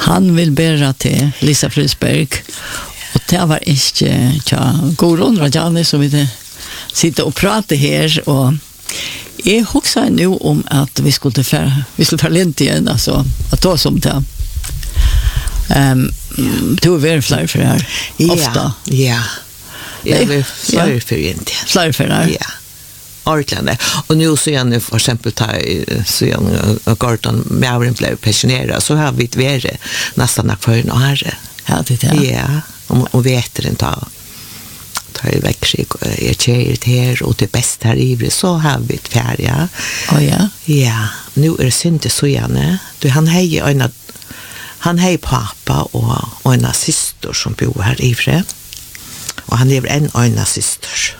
Han vill bära till Lisa Frisberg. Och det var inte Gorun Rajani som vi sitter och pratar här. Och jag huxar nu om att vi skulle få lint igen, alltså att ta som det. Du är väl flera för det här, ofta. Ja. Jag vill flera för Indien. Flera för det här? Ja. Orkland. Och nu så igen för exempel så igen Gordon Mauren blev pensionerad så har vi ett värre nästan för en år. Ja, det är. Ja, och vet det inte tar ju väck sig tjejer här och det bästa här i så har vi ett färja. Ja, nu är det inte så gärna. Han har pappa och en syster som bor här i Ivre. Och han lever en syster.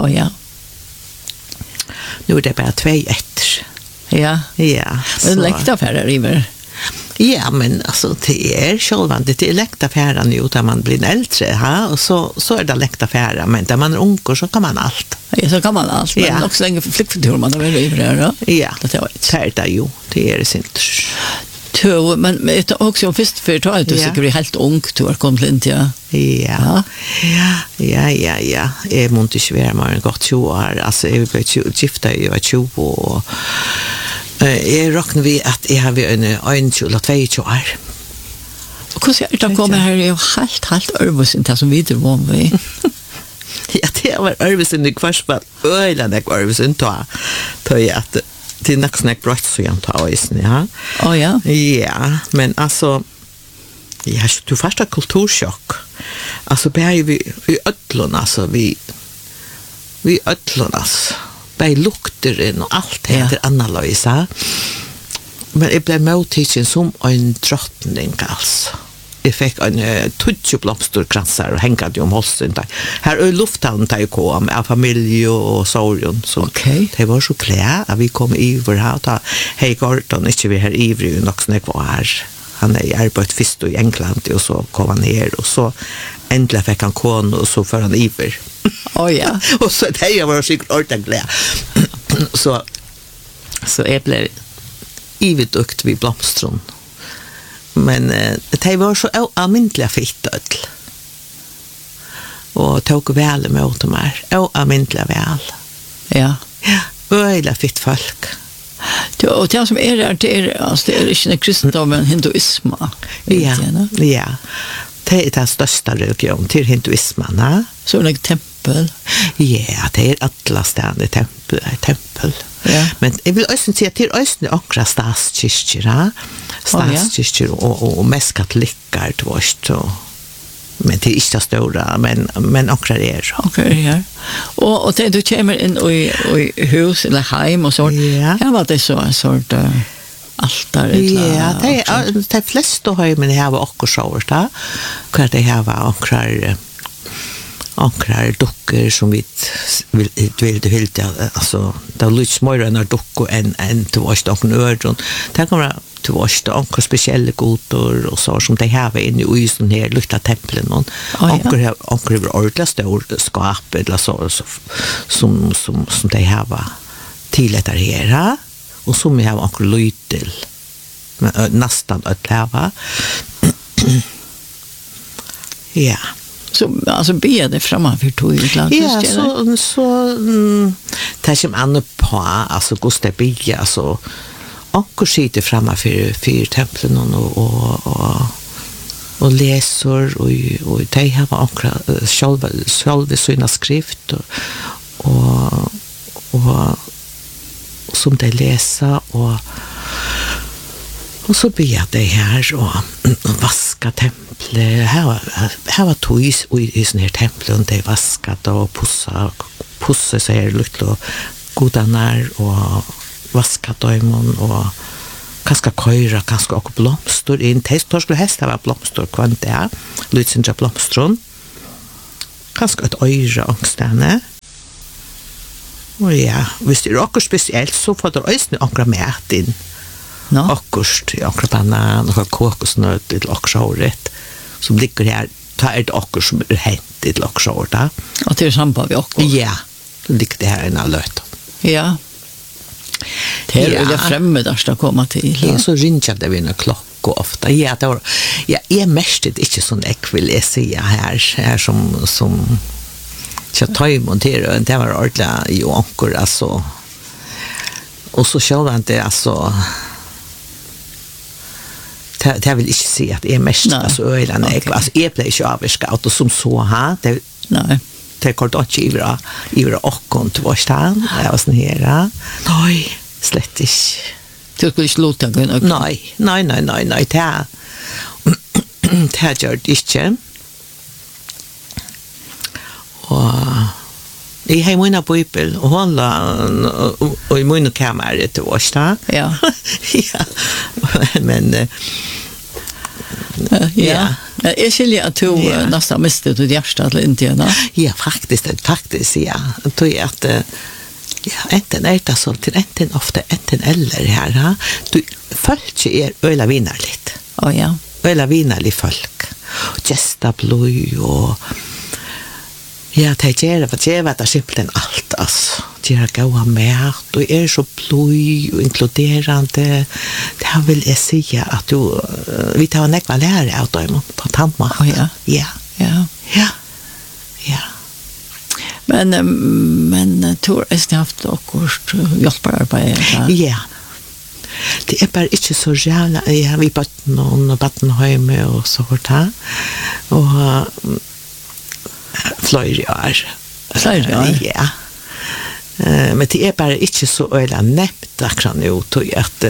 Nu är det bara 2 efter. Ja. Men läckta affärer Ivre. Ja, men alltså det är självande det är läckta affärer nu där man blir äldre och så är det läckta affärer, men där man är ung så kan man allt. Ja, så kan man allt. Men också länge för flickförtur man är Ivre då. Ja, det är det inte. Men det är också först för att du tycker det är helt ung du har kommit in till. Ja. Jag måste inte vara mer gott 20 år. Alltså jag blev gifta i 20 och jag räknar vi att jag har en 22 år. Och hur ser det kommer här är ju helt övervuxen det som vi inte var med. Ja, det var övervuxen i kvartsfall. Öjlan är övervuxen då jag att det är nästan brott så jag tar isen, ja. Ja, men alltså du första kulturchock. Alltså vi ödlon alltså vi ödlonas. Bei lukter och allt heter annorlunda. Men det blev mottagen som en drottning alltså. Jag fick en tutjublomsterkransar och hängade om halsen. Här är lufthavn där jag kom av familj och sorgen. Det var så klä att vi kom över här. Hej Gordon, inte vi här ivrig och snäck var här. Han är arbetat först i England och så kom han ner och så äntligen fick han kon och så för han iver. Och så det jag var säkert ordentligt. Så jag blev ividukt vid blomstron. Men det var så allmäntliga fittödl. Och tog väl emot dem här. Allmäntliga väl. Ja. Öjla fitt folk. Och det som är där, det är inte kristendomen, hinduism. Ja. Det är den största religion till hinduismen. Så är det tempel. Ja, det är alla stände tempel. Ja. Men jag vill också säga till Östern också statskyrkor och mest katoliker men det är inte stora men också det är så. Och du kommer in i hus eller hem och så. Här var det så en sort altare. Ja, det är de flesta hemmen här var också så där. Kvar det här var ankrar dockor som vi vill alltså det är lite småre än dockor än till vars dockor öron. Det kommer till vars ankrar speciella gotor och så som det här var inne i sån här lukta templen och ankrar över ordla stor skap eller så som det här var till det här och som vi har ankrar lytel nästan att leva. Ja. Så alltså be det framför tog ju klart. Ja, så tar som an på alltså Gustav Bia så och sitter framför templen och läser och de har också själva sina skrift och som de läser och så ber det här och vaska templet. Här var tois i sån här templen. De vaskat och pussa sig lite och godanar och vaskat dem och kanske köra, kanske också blomster in. Det skulle helst ha blomster kvant det. Lite blomstron. Kanske ett öra ångstane. Och ja, hvis det är också speciellt så får det också några mat in. Akkurat banan och kokosnöt till oxoret som ligger här tar det också som är hänt till oxorta. Och det är samma vi också. Ja, det ligger det här i en löt. Ja. Det är det främmedaste att komma till. Ja, så ringar det vid en klock lunko ofta. Ja, det var, ja, jag mestet inte sån vill jag säga här som jag tar ju montera det var ordla ju ankor alltså. Och så själva det alltså det vill inte se att jag mest alltså öland alltså jag blir ju avskat och som så här det nej det kort att ivra och kontorstan jag var sån här nej slett inte du skulle sluta gå nej det gör det inte och I har mina bibel och hålla och I mina kammare till oss där. Ja. Ja. Men ja. Jag skiljer att du nästan miste ditt hjärta till Indien. Ja, faktiskt ja. Tror jag att ja, enten det så till enten ofta enten eller här. Du folk öla vinnarligt. Ja. Öla vinnarligt folk. Gesta blod och ja, det gör det simpelthen allt, alltså. Det är gåa med, och så blod och inkluderande. Det vill jag säga att du, vi tar en ekva lära av dem på tamma. Ja. Men tror jag haft och hjälpararbete? Ja. Det är bara inte så jävla, ja, vi Battenheim och så hårt här. Och flera år. Ja. Men det är bara inte så öla näppt akkurat nu till att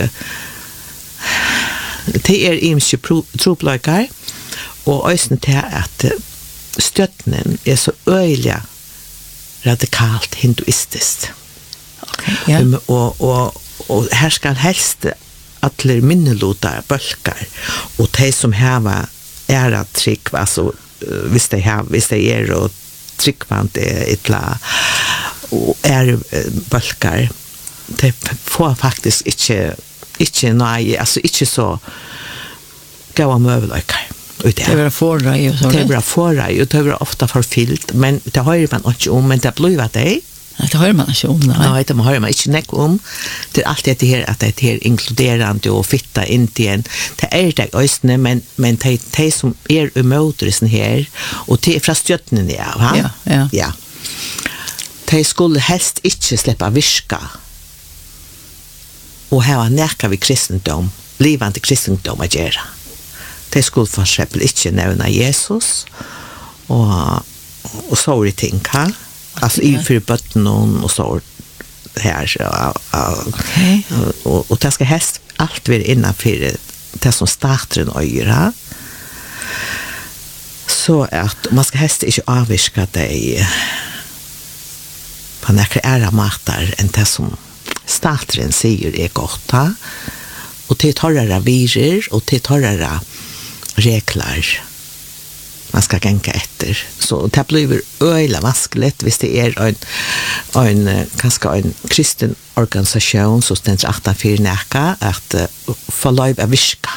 det är imse troplökar och ösnen till att stöttningen är så öliga radikalt hinduistiskt. Ja. Och här ska helst alla minnelotar bölkar och de som har ära trick alltså hvis det är och tryckvant etla och är bölkar det får faktiskt inte nej alltså inte så gåa möbelökar det var förra och så det var förra och det var ofta förfyllt men det har man inte om men det blir det det hör man inte om. Nej, det hör man inte näck om. Det är alltid det här att det är inkluderande och fitta in igen. Det är det östne men det som är emot här och det är från stöttningen ja. Det skulle helst inte släppa viska och ha näka vid kristendom, livande kristendom att göra. Det skulle för exempel inte nämna Jesus och så är ting här. Alltså i för botten och så här så och det ska helst allt vara innanför det som startar en öra så att man ska helst inte avviska det på några ära matar än det som startaren säger är gott och det torrare virer och det torrare reglar man ska gänka efter. Så det blir öjla vaskligt hvis det är kanske en kristen organisation som ständer 18 näka att få lov att viska.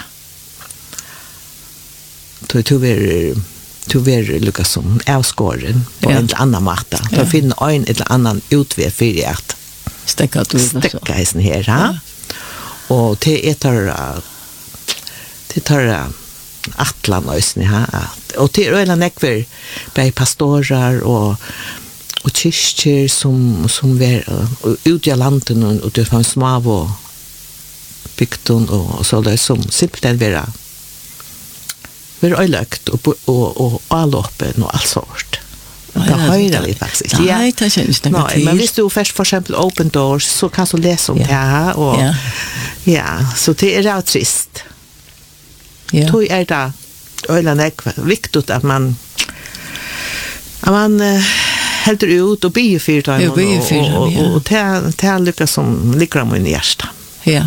Du vill lyckas som avskåren på en eller annan mata. Du finner en eller annan utväg för att stäcka i sin här. Och det tar atlanösni här och det är en nekver bei pastorer och kyrkor som är ute i landet och det fanns små bygden och så där som simpelthen var öllökt och alloppen och allt sort. Det höjda vi faktiskt. Ja, det känns det till. Men hvis du först för exempel Open Doors så kan du läsa om det här och så det är rätt trist. Ja. Då är det viktigt att man helt ut och be för det och det lyckas som ligger om i hjärta. Ja.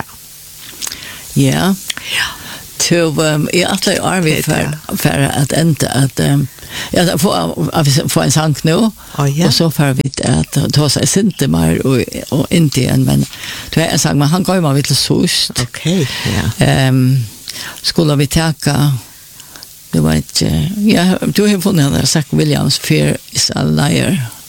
Så i alla år vi för att inte att få en sang nu och så för vi att ta sig inte mer och inte igen men det är en sang men han går ju man vill sust. Okej. Skulle vi tacka det var inte du har funnit Zach Williams Fear is a Liar